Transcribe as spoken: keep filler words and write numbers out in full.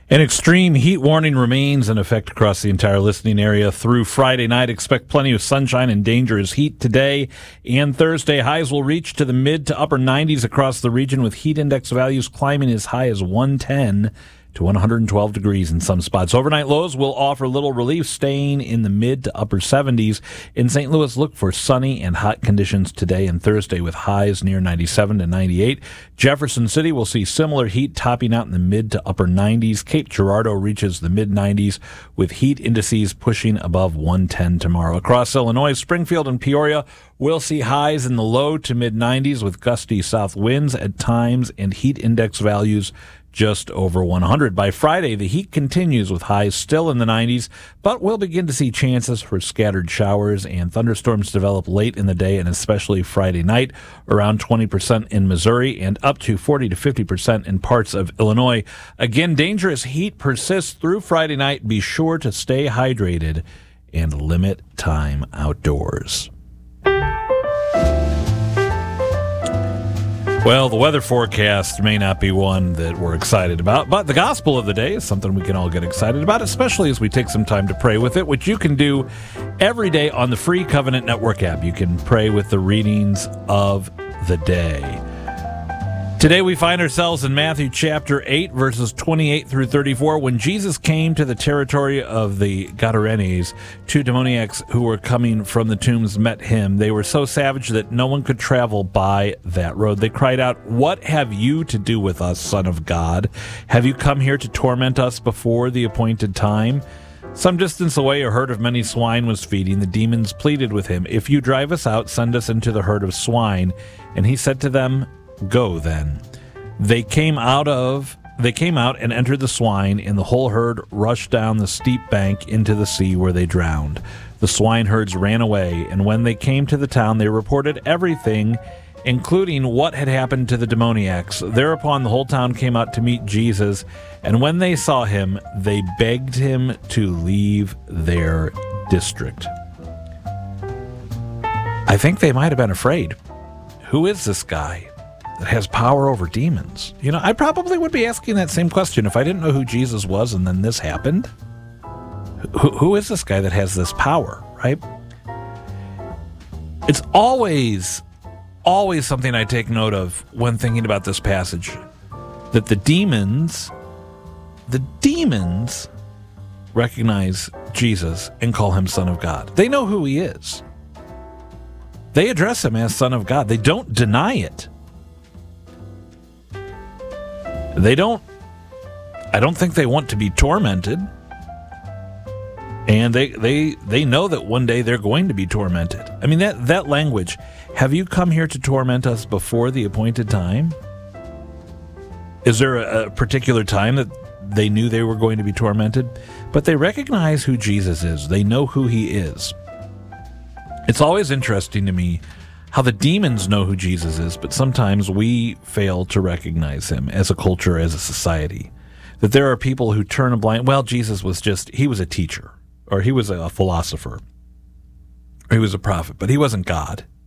An extreme heat warning remains in effect across the entire listening area through Friday night. Expect plenty of sunshine and dangerous heat today and Thursday. Highs will reach to the mid to upper nineties across the region, with heat index values climbing as high as one ten to one hundred twelve degrees in some spots. Overnight lows will offer little relief, staying in the mid to upper seventies. In Saint Louis, look for sunny and hot conditions today and Thursday, with highs near ninety-seven to ninety-eight. Jefferson City will see similar heat, topping out in the mid to upper nineties. Cape Girardeau reaches the mid nineties, with heat indices pushing above one ten tomorrow. Across Illinois, Springfield and Peoria will see highs in the low to mid nineties, with gusty south winds at times and heat index values just over one hundred. By Friday, the heat continues with highs still in the nineties, but we'll begin to see chances for scattered showers and thunderstorms develop late in the day, and especially Friday night, around twenty percent in Missouri and up to forty to fifty percent in parts of Illinois. Again, dangerous heat persists through Friday night. Be sure to stay hydrated and limit time outdoors. Well, the weather forecast may not be one that we're excited about, but the gospel of the day is something we can all get excited about, especially as we take some time to pray with it, which you can do every day on the free Covenant Network app. You can pray with the readings of the day. Today we find ourselves in Matthew chapter eight, verses twenty-eight through thirty-four. When Jesus came to the territory of the Gadarenes, two demoniacs who were coming from the tombs met him. They were so savage that no one could travel by that road. They cried out, "What have you to do with us, Son of God? Have you come here to torment us before the appointed time?" Some distance away, a herd of many swine was feeding. The demons pleaded with him, "If you drive us out, send us into the herd of swine." And he said to them, "Go then." They came out of they came out and entered the swine, and the whole herd rushed down the steep bank into the sea, where they drowned. The swineherds ran away, and when they came to the town, they reported everything, including what had happened to the demoniacs. Thereupon the whole town came out to meet Jesus, and when they saw him, they begged him to leave their district. I think they might have been afraid. Who is this guy that has power over demons? You know, I probably would be asking that same question if I didn't know who Jesus was and then this happened. Who, who is this guy that has this power, right? It's always, always something I take note of when thinking about this passage, that the demons, the demons recognize Jesus and call him Son of God. They know who he is. They address him as Son of God. They don't deny it. They don't, I don't think they want to be tormented. And they, they, they know that one day they're going to be tormented. I mean, that, that language, "Have you come here to torment us before the appointed time?" Is there a, a particular time that they knew they were going to be tormented? But they recognize who Jesus is. They know who he is. It's always interesting to me how the demons know who Jesus is, but sometimes we fail to recognize him as a culture, as a society. That there are people who turn a blind, well, Jesus was just, he was a teacher, or he was a philosopher, or he was a prophet, but he wasn't God.